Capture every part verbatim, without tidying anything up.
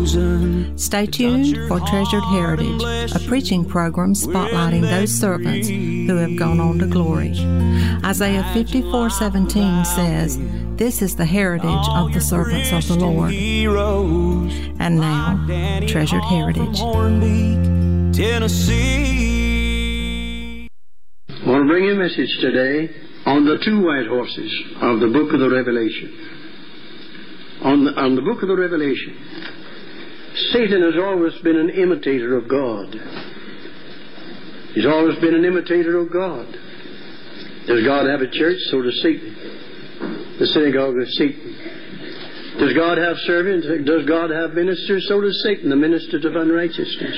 chosen. Stay tuned for Treasured Heritage, a preaching program spotlighting those servants who have gone on to glory. Isaiah fifty-four seventeen says, "This is the heritage of the servants of the Lord." And now, Treasured Heritage. Tennessee. I want to bring you a message today on the two white horses of the book of the Revelation. On the, on the book of the Revelation, Satan has always been an imitator of God. He's always been an imitator of God. Does God have a church? So does Satan. The synagogue of Satan. Does God have servants? Does God have ministers? So does Satan, the ministers of unrighteousness.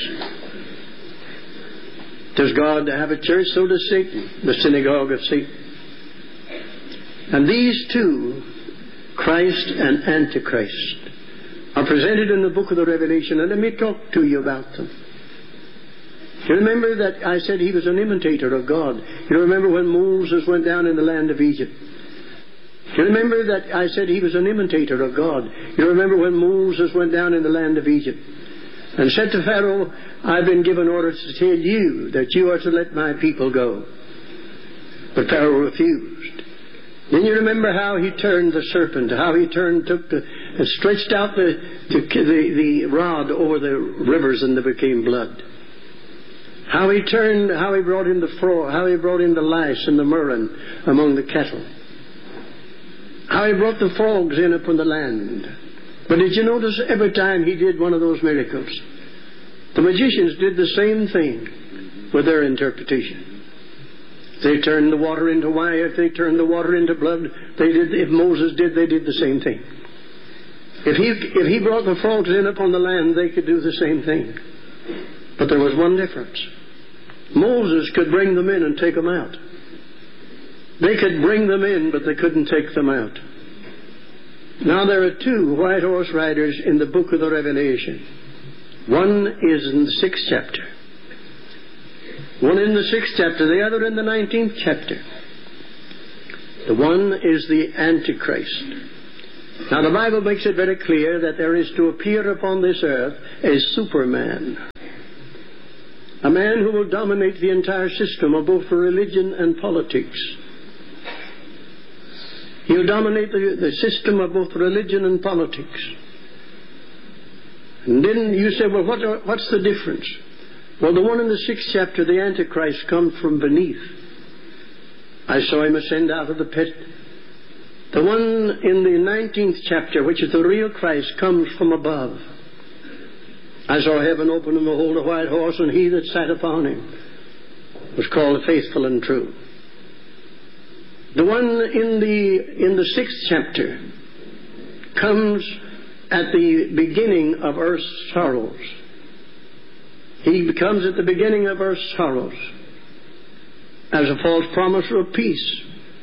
Does God have a church? So does Satan, the synagogue of Satan. And these two, Christ and Antichrist, are presented in the book of the Revelation, and let me talk to you about them. You remember that I said he was an imitator of God. You remember when Moses went down in the land of Egypt. You remember that I said he was an imitator of God. You remember when Moses went down in the land of Egypt and said to Pharaoh, "I've been given orders to tell you that you are to let my people go." But Pharaoh refused. Then you remember how he turned the serpent, how he turned, took the, and stretched out the, the, the, the rod over the rivers and they became blood. How he turned, how he brought in the frog, how he brought in the lice and the murrain among the cattle. How he brought the frogs in upon the land. But did you notice every time he did one of those miracles, the magicians did the same thing with their interpretation. They turned the water into wine. If they turned the water into blood, they did. If Moses did, they did the same thing. If he if he brought the frogs in upon the land, they could do the same thing. But there was one difference. Moses could bring them in and take them out. They could bring them in, but they couldn't take them out. Now there are two white horse riders in the book of the Revelation. One is in the sixth chapter. One in the sixth chapter, the other in the nineteenth chapter. The one is the Antichrist. Now the Bible makes it very clear that there is to appear upon this earth a Superman. A man who will dominate the entire system of both religion and politics. He'll dominate the, the system of both religion and politics. And then you say, well, what are, what's the difference? Well, the one in the sixth chapter, the Antichrist, comes from beneath. I saw him ascend out of the pit. The one in the nineteenth chapter, which is the real Christ, comes from above. I saw heaven open and behold a white horse, and he that sat upon him was called Faithful and True. The one in the in the sixth chapter comes at the beginning of earth's sorrows. He comes at the beginning of earth's sorrows as a false promiser of peace.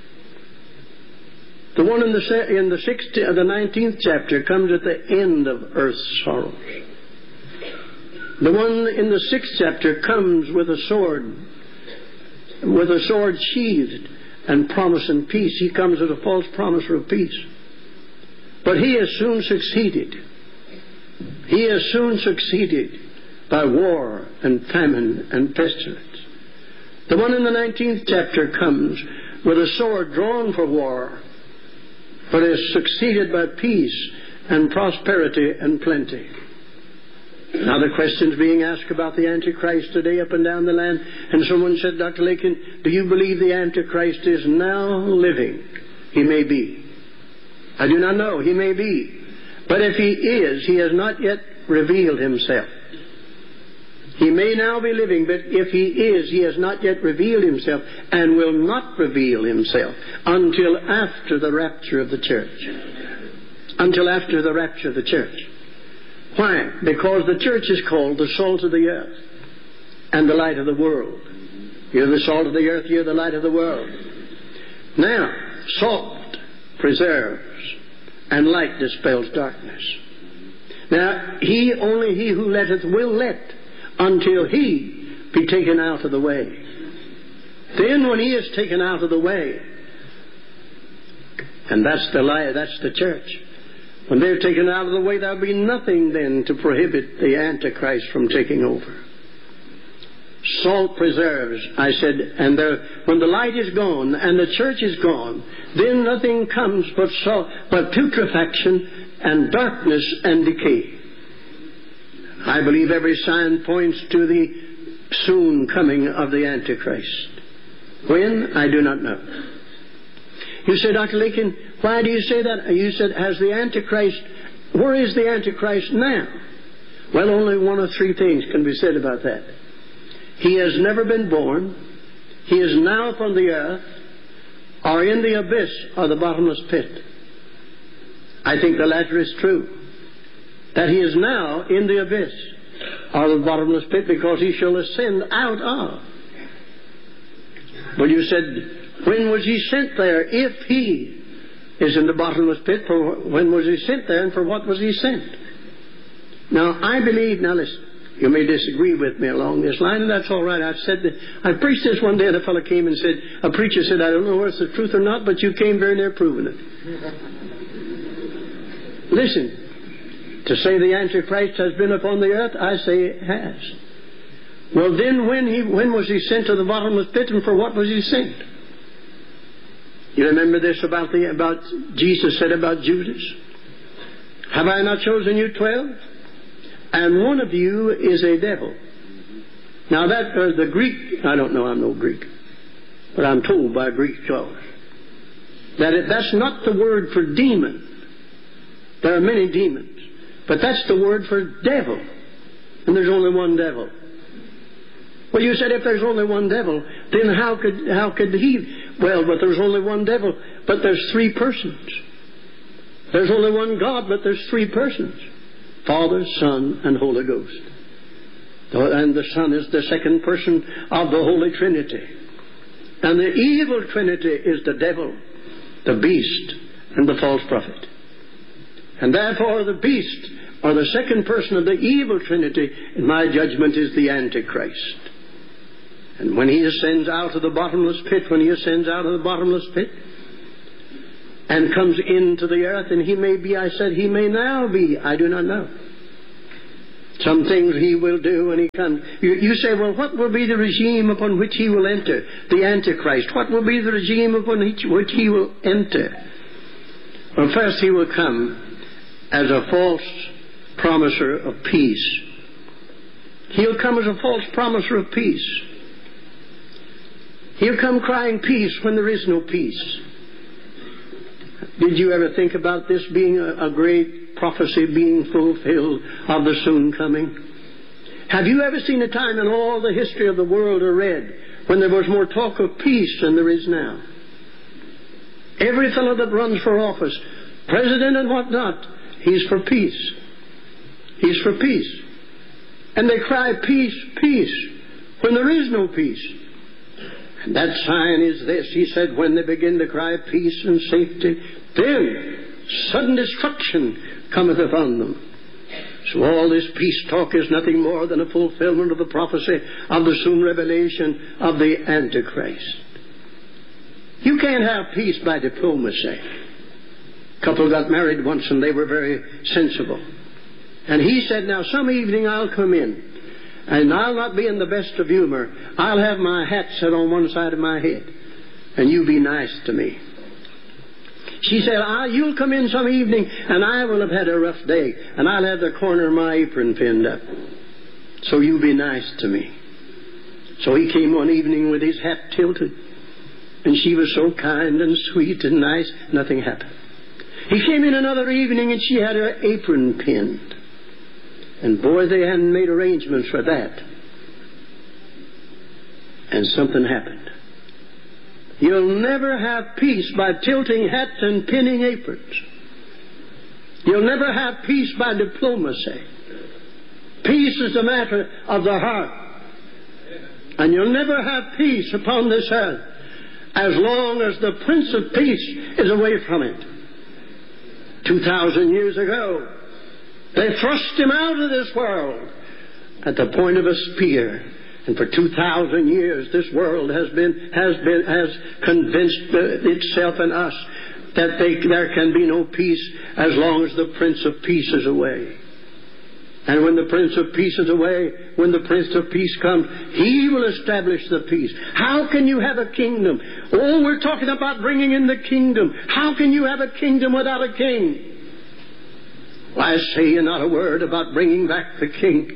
The one in the in the sixth, the nineteenth chapter comes at the end of earth's sorrows. The one in the sixth chapter comes with a sword, with a sword sheathed and promising peace. He comes as a false promiser of peace. But he has soon succeeded. He has soon succeeded by war and famine and pestilence. The one in the nineteenth chapter comes with a sword drawn for war, but is succeeded by peace and prosperity and plenty. Now the question's being asked about the Antichrist today up and down the land, and someone said, Doctor Lakin, do you believe the Antichrist is now living? He may be. I do not know. He may be. But if he is, he has not yet revealed himself. He may now be living, but if he is, he has not yet revealed himself and will not reveal himself until after the rapture of the church. Until after the rapture of the church. Why? Because the church is called the salt of the earth and the light of the world. You're the salt of the earth, you're the light of the world. Now, salt preserves and light dispels darkness. Now, he, only he who letteth will let until he be taken out of the way. Then when he is taken out of the way, and that's the lie, that's the church. When they're taken out of the way, there'll be nothing then to prohibit the Antichrist from taking over. Salt preserves, I said, and there, when the light is gone and the church is gone, then nothing comes but salt, but putrefaction and darkness and decay. I believe every sign points to the soon coming of the Antichrist. When? I do not know. You say, Doctor Lincoln, why do you say that? You said, has the Antichrist, where is the Antichrist now? Well, only one of three things can be said about that. He has never been born, he is now upon the earth, or in the abyss or the bottomless pit. I think the latter is true. That he is now in the abyss or the bottomless pit, because he shall ascend out of. Well, you said, when was he sent there? If he is in the bottomless pit, for when was he sent there and for what was he sent? Now, I believe, now listen, you may disagree with me along this line, and that's all right. I've said that, I preached this one day, and a fellow came and said, a preacher said, I don't know whether it's the truth or not, but you came very near proving it. Listen, to say the Antichrist has been upon the earth, I say it has. Well, then when he when was he sent to the bottomless pit, and for what was he sent? You remember this about the about Jesus said about Judas? Have I not chosen you twelve? And one of you is a devil. Now that uh, the Greek, I don't know, I'm no Greek, but I'm told by Greek scholars that it, that's not the word for demon. There are many demons, but that's the word for devil, and there's only one devil. Well, you said if there's only one devil, then how could how could he? Well, but there's only one devil, but there's three persons. There's only one God, but there's three persons: Father, Son, and Holy Ghost. And the Son is the second person of the Holy Trinity. And the evil Trinity is the devil, the beast, and the false prophet. And therefore the beast, or the second person of the evil Trinity, in my judgment, is the Antichrist. And when he ascends out of the bottomless pit, when he ascends out of the bottomless pit, and comes into the earth, and he may be, I said, he may now be, I do not know. Some things he will do when he comes. You, you say, well, what will be the regime upon which he will enter? The Antichrist. What will be the regime upon which, which he will enter? Well, first he will come as a false promiser of peace. He'll come as a false promiser of peace. He'll come crying peace when there is no peace. Did you ever think about this being a, a great prophecy being fulfilled of the soon coming? Have you ever seen a time in all the history of the world or read when there was more talk of peace than there is now? Every fellow that runs for office, president and whatnot, he's for peace. He's for peace. And they cry peace, peace, when there is no peace. And that sign is this. He said, when they begin to cry peace and safety, then sudden destruction cometh upon them. So all this peace talk is nothing more than a fulfillment of the prophecy of the soon revelation of the Antichrist. You can't have peace by diplomacy. A couple got married once and they were very sensible. And he said, now some evening I'll come in, and I'll not be in the best of humor. I'll have my hat set on one side of my head, and you be nice to me. She said, ah, you'll come in some evening, and I will have had a rough day, and I'll have the corner of my apron pinned up. So you be nice to me. So he came one evening with his hat tilted, and she was so kind and sweet and nice, nothing happened. He came in another evening, and she had her apron pinned. And boy, they hadn't made arrangements for that. And something happened. You'll never have peace by tilting hats and pinning aprons. You'll never have peace by diplomacy. Peace is a matter of the heart. And you'll never have peace upon this earth as long as the Prince of Peace is away from it. Two thousand years ago, they thrust him out of this world at the point of a spear. And for two thousand years, this world has been, has been, has convinced uh, itself and us that they, there can be no peace as long as the Prince of Peace is away. And when the Prince of Peace is away, when the Prince of Peace comes, He will establish the peace. How can you have a kingdom? Oh, we're talking about bringing in the kingdom. How can you have a kingdom without a king? Why say you not a word about bringing back the king?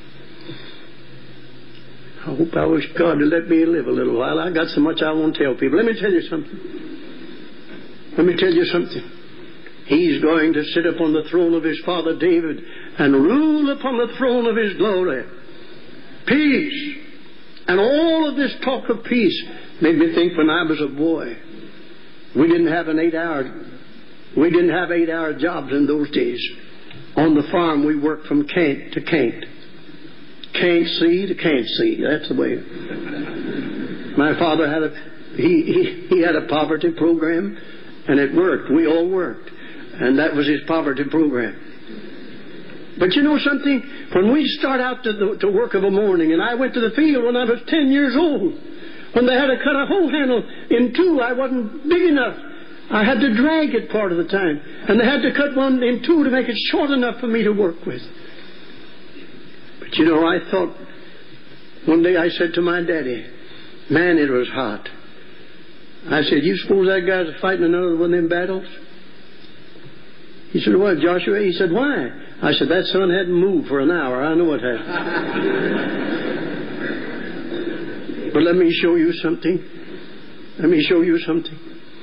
I hope I wish God to let me live a little while. I got so much I won't tell people. Let me tell you something. Let me tell you something. He's going to sit upon the throne of his father David and rule upon the throne of his glory. Peace. And all of this talk of peace made me think when I was a boy, we didn't have an eight-hour, we didn't have eight-hour jobs in those days. On the farm, we worked from can't to can't. Can't see to can't see. That's the way. My father had a he, he he had a poverty program, and it worked. We all worked, and that was his poverty program. But you know something? When we start out to, the, to work of a morning, and I went to the field when I was ten years old, when they had to cut a hoe handle in two, I wasn't big enough. I had to drag it part of the time, and they had to cut one in two to make it short enough for me to work with. But you know, I thought, one day I said to my daddy, man, it was hot. I said, you suppose that guy's fighting another one of them battles? He said, what, Joshua? He said, why? I said, that sun hadn't moved for an hour. I know it hasn't. But let me show you something. Let me show you something.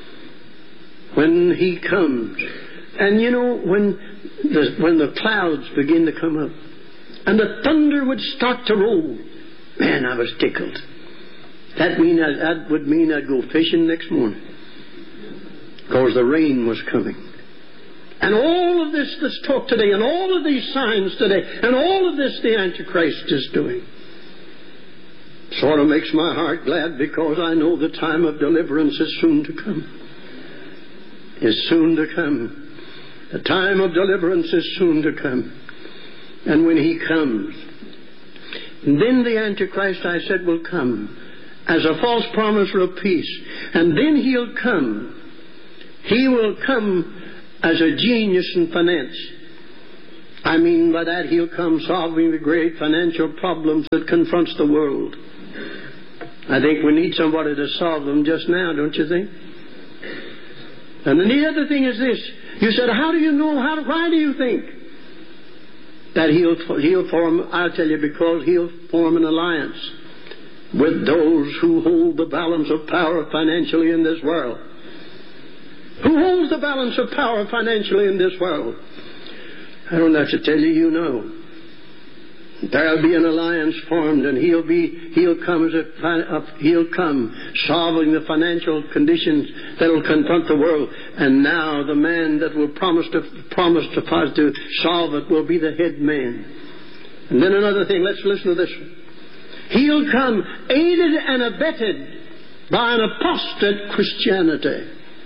When he comes, and you know, when the, when the clouds begin to come up, and the thunder would start to roll, man, I was tickled. That mean I, that would mean I'd go fishing next morning, because the rain was coming. And all of this that's talked today, and all of these signs today, and all of this the Antichrist is doing, sort of makes my heart glad, because I know the time of deliverance is soon to come. Is soon to come. The time of deliverance is soon to come. And when he comes, then the Antichrist, I said, will come as a false promiser of peace. And then he'll come. He will come as a genius in finance. I mean by that he'll come solving the great financial problems that confronts the world. I think we need somebody to solve them just now, don't you think? And then the other thing is this. You said, how do you know? How? Why do you think that he'll, he'll form? I'll tell you, because he'll form an alliance with those who hold the balance of power financially in this world. Who holds the balance of power financially in this world? I don't have to tell you, you know. There'll be an alliance formed, and he'll be he'll come as a he'll come solving the financial conditions that will confront the world. And now the man that will promise to promise to, to solve it will be the head man. And then another thing. Let's listen to this one. He'll come aided and abetted by an apostate Christianity.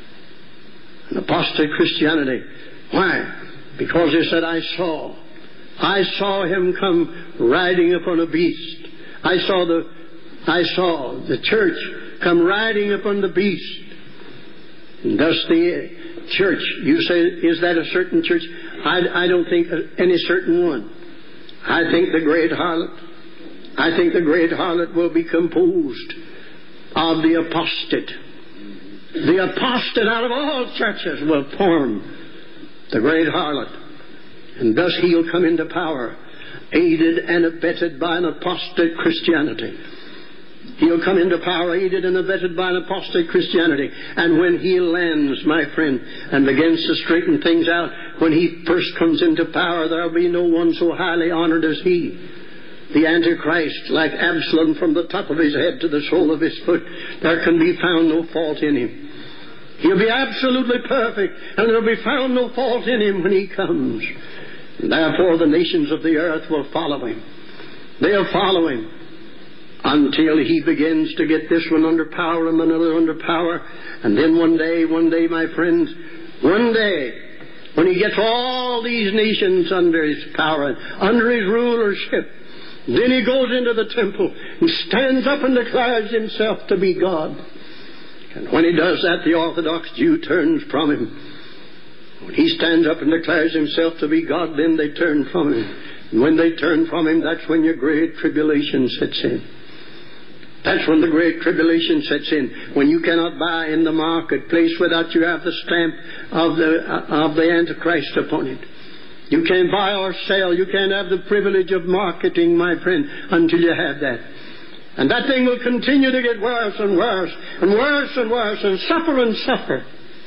An apostate Christianity. Why? Because he said, I saw. I saw him come riding upon a beast. I saw the I saw the church come riding upon the beast. And thus the church, you say, is that a certain church? I, I don't think any certain one. I think the great harlot, I think the great harlot will be composed of the apostate. The apostate out of all churches will form the great harlot. And thus he'll come into power, aided and abetted by an apostate Christianity. He'll come into power, aided and abetted by an apostate Christianity. And when he lands, my friend, and begins to straighten things out, when he first comes into power, there'll be no one so highly honored as he. The Antichrist, like Absalom, from the top of his head to the sole of his foot, there can be found no fault in him. He'll be absolutely perfect, and there'll be found no fault in him when he comes. Therefore the nations of the earth will follow him. They'll follow him until he begins to get this one under power and another under power. And then one day, one day, my friends, one day, when he gets all these nations under his power, under his rulership, then he goes into the temple and stands up and declares himself to be God. And when he does that, the Orthodox Jew turns from him. When he stands up and declares himself to be God, then they turn from him. And when they turn from him, that's when your great tribulation sets in. That's when the great tribulation sets in. When you cannot buy in the marketplace without you have the stamp of the, of the Antichrist upon it. You can't buy or sell. You can't have the privilege of marketing, my friend, until you have that. And that thing will continue to get worse and worse and worse and worse and suffer and suffer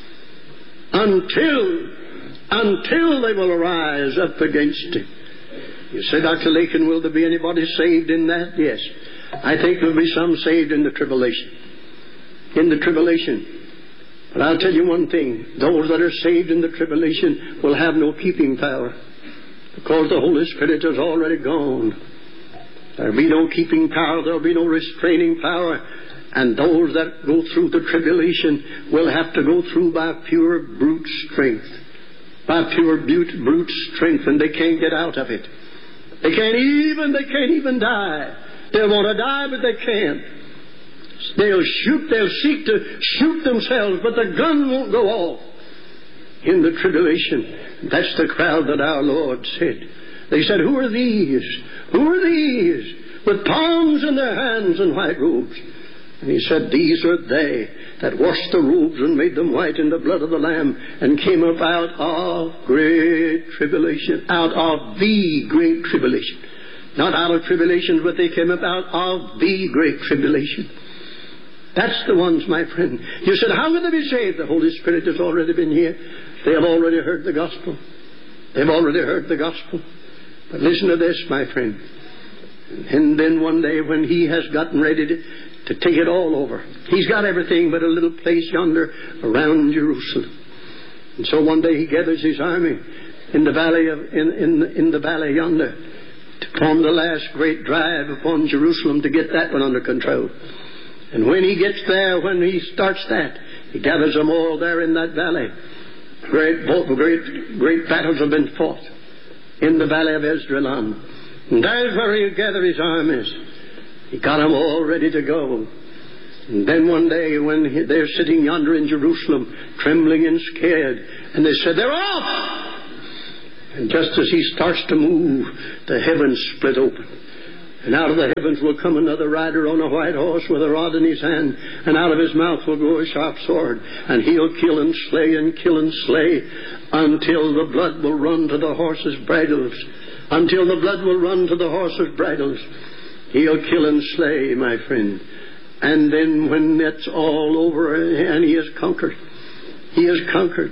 until, until they will rise up against it. You say, Doctor Lakin, will there be anybody saved in that? Yes. I think there will be some saved in the tribulation. In the tribulation. But I'll tell you one thing. Those that are saved in the tribulation will have no keeping power. Because the Holy Spirit is already gone. There will be no keeping power. There will be no restraining power. And those that go through the tribulation will have to go through by pure brute strength. By pure brute, brute strength. And they can't get out of it. They can't even, they can't even die. They'll want to die, but they can't. They'll shoot, they'll seek to shoot themselves, but the gun won't go off. In the tribulation, that's the crowd that our Lord said. They said, who are these? Who are these? With palms in their hands and white robes. And he said, these are they that washed the robes and made them white in the blood of the Lamb and came up out of great tribulation. Out of the great tribulation. Not out of tribulations, but they came up out of the great tribulation. That's the ones, my friend. You said, how will they be saved? The Holy Spirit has already been here. They have already heard the gospel. They've already heard the gospel. But listen to this, my friend. And then one day when he has gotten ready to, to take it all over, he's got everything but a little place yonder around Jerusalem. And so one day he gathers his army in the valley of in, in, in the valley yonder to form the last great drive upon Jerusalem to get that one under control. And when he gets there, when he starts that, he gathers them all there in that valley. Great, great, great battles have been fought in the valley of Esdraelon. And there's where he gathered his armies. He got them all ready to go. And then one day when he, they're sitting yonder in Jerusalem, trembling and scared, and they said, they're off! And just as he starts to move, the heavens split open. And out of the heavens will come another rider on a white horse with a rod in his hand, and out of his mouth will go a sharp sword, and he'll kill and slay and kill and slay until the blood will run to the horses' bridles. Until the blood will run to the horses' bridles. He'll kill and slay, my friend. And then when that's all over and he has conquered, he has conquered.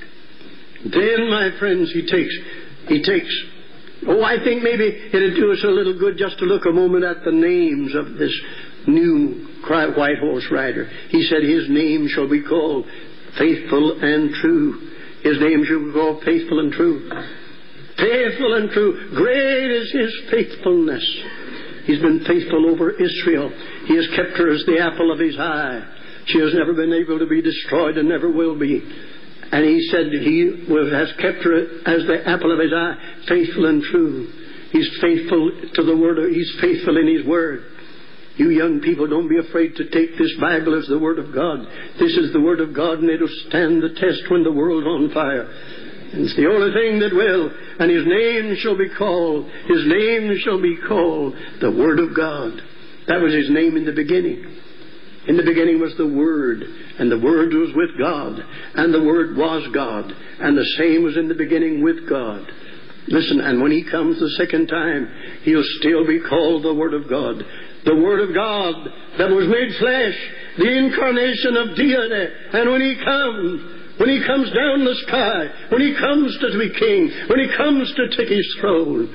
Then, my friends, he takes, he takes, oh, I think maybe it'd do us a little good just to look a moment at the names of this new white horse rider. He said his name shall be called Faithful and True. His name shall be called Faithful and True. Faithful and true. Great is his faithfulness. He's been faithful over Israel. He has kept her as the apple of his eye. She has never been able to be destroyed and never will be. And he said he has kept her as the apple of his eye, faithful and true. He's faithful to the word. He's faithful in his word. You young people, don't be afraid to take this Bible as the word of God. This is the word of God, and it'll stand the test when the world's on fire. And it's the only thing that will. And his name shall be called, his name shall be called the Word of God. That was his name in the beginning. In the beginning was the Word, and the Word was with God, and the Word was God, and the same was in the beginning with God. Listen, and when he comes the second time, he'll still be called the Word of God. The Word of God that was made flesh, the incarnation of deity. And when he comes, when he comes down the sky, when he comes to be king, when he comes to take his throne.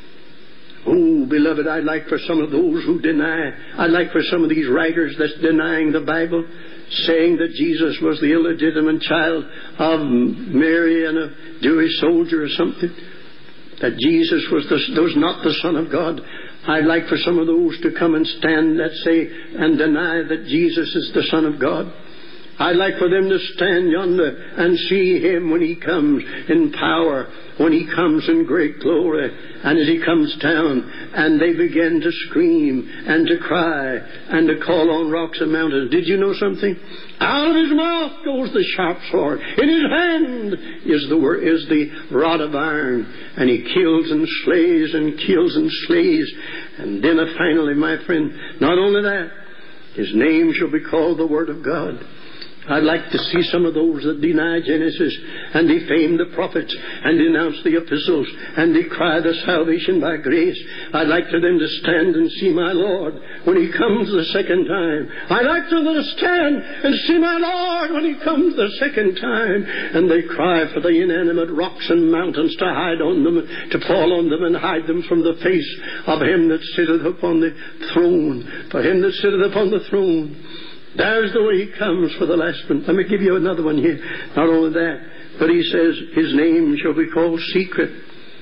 Oh, beloved, I'd like for some of those who deny, I'd like for some of these writers that's denying the Bible, saying that Jesus was the illegitimate child of Mary and a Jewish soldier or something, that Jesus was, the, was not the Son of God. I'd like for some of those to come and stand that say and deny that Jesus is the Son of God. I'd like for them to stand yonder and see Him when He comes in power, when He comes in great glory, and as He comes down, and they begin to scream and to cry and to call on rocks and mountains. Did you know something? Out of His mouth goes the sharp sword. In His hand is the word, is the rod of iron, and He kills and slays and kills and slays. And then uh, finally, my friend, not only that, His name shall be called the Word of God. I'd like to see some of those that deny Genesis and defame the prophets and denounce the epistles and decry the salvation by grace. I'd like for them to stand and see my Lord when He comes the second time. I'd like for them to stand and see my Lord when He comes the second time. And they cry for the inanimate rocks and mountains to hide on them, to fall on them and hide them from the face of Him that sitteth upon the throne, for Him that sitteth upon the throne. There's the way He comes for the last one. Let me give you another one here. Not only that, but He says His name shall be called Secret.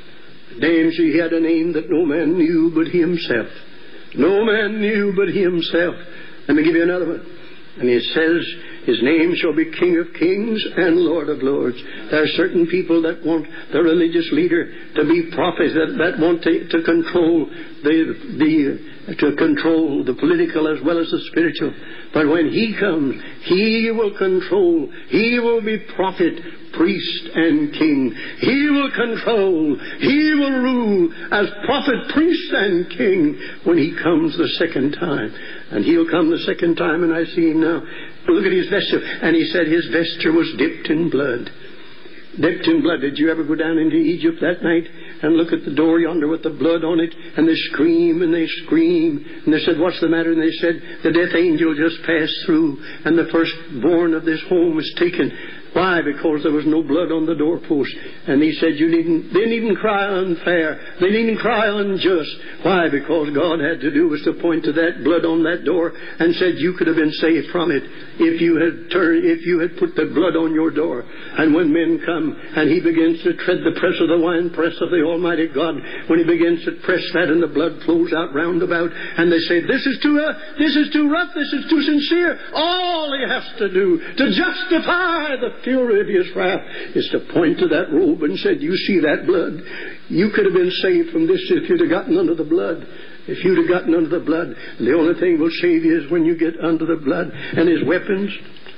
Names, He had a name that no man knew but He Himself. No man knew but He Himself. Let me give you another one. And He says His name shall be King of Kings and Lord of Lords. There are certain people that want the religious leader to be prophet, that, that want to, to control the the to control the political as well as the spiritual. But when He comes, He will control. He will be prophet, priest, and king. He will control. He will rule as prophet, priest, and king when He comes the second time. And He'll come the second time, and I see Him now. Look at His vesture. And He said His vesture was dipped in blood. Dipped in blood. Did you ever go down into Egypt that night and look at the door yonder with the blood on it? And they scream and they scream. And they said, what's the matter? And they said, the death angel just passed through, and the firstborn of this home was taken. Why? Because there was no blood on the doorpost. And He said, you needn't, they needn't cry unfair. They needn't cry unjust. Why? Because God had to do was to point to that blood on that door and said you could have been saved from it if you had turned, if you had put the blood on your door. And when men come and He begins to tread the press of the winepress of the Almighty God, when He begins to press that and the blood flows out round about, and they say, this is too, uh, this is too rough, this is too sincere. All He has to do to justify the fury of His wrath is to point to that robe and said, you see that blood? You could have been saved from this if you'd have gotten under the blood. If you'd have gotten under the blood. The only thing will save you is when you get under the blood. And His weapons,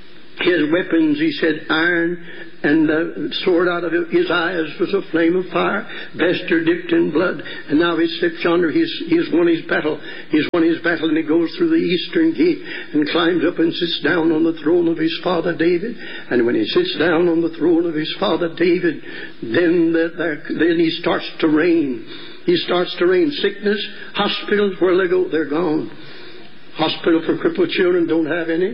His weapons, He said, iron, and the sword out of His eyes was a flame of fire, vesture dipped in blood. And now He sits yonder, he's, he's won His battle. He's won His battle, and He goes through the eastern gate and climbs up and sits down on the throne of His father David. And when He sits down on the throne of His father David, then, the, the, then He starts to reign. He starts to reign. Sickness, hospitals, where they go, they're gone. Hospital for crippled children don't have any.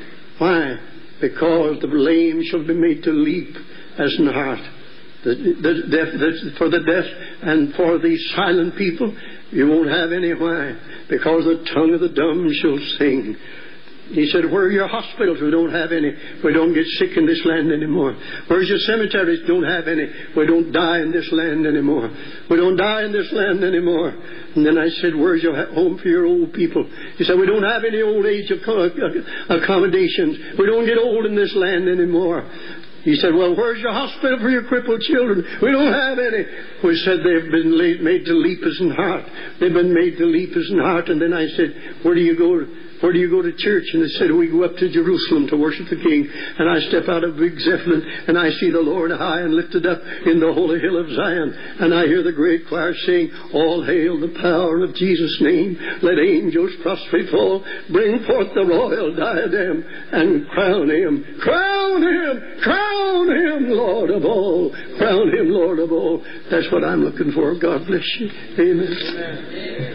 Why? Because the lame shall be made to leap as an hart. The, the, deaf, the, for the deaf and for the silent people, you won't have any. Why? Because the tongue of the dumb shall sing. He said, where are your hospitals? We don't have any. We don't get sick in this land anymore. Where's your cemeteries? Don't have any. We don't die in this land anymore. We don't die in this land anymore. And then I said, where's your home for your old people? He said, we don't have any old age accommodations. We don't get old in this land anymore. He said, well, where's your hospital for your crippled children? We don't have any. We said, they've been made to leap as an hart. They've been made to leap as an hart. And then I said, where do you go? Where do you go to church? And they said, we go up to Jerusalem to worship the King. And I step out of Big Zeppelin, and I see the Lord high and lifted up in the holy hill of Zion. And I hear the great choir sing, all hail the power of Jesus' name. Let angels prostrate fall. Bring forth the royal diadem and crown Him. Crown Him! Crown Him, Lord of all. Crown Him, Lord of all. That's what I'm looking for. God bless you. Amen. Amen.